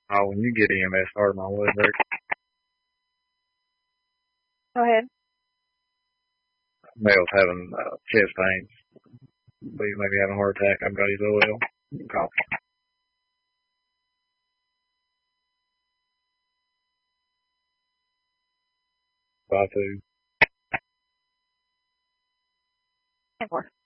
Oh, when you get EMS started, my wood hurt. Go ahead. Male's having chest pains. He's maybe having a heart attack. I've got his OL. Coffee. Bye, too. 10-4.